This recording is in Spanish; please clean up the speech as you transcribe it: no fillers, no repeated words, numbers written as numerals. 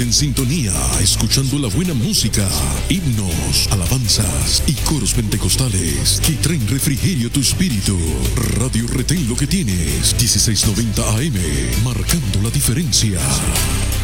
Mantente en sintonía, escuchando la buena música, himnos, alabanzas y coros pentecostales que traen refrigerio a tu espíritu. Radio Retén lo que tienes, 1690 AM, marcando la diferencia.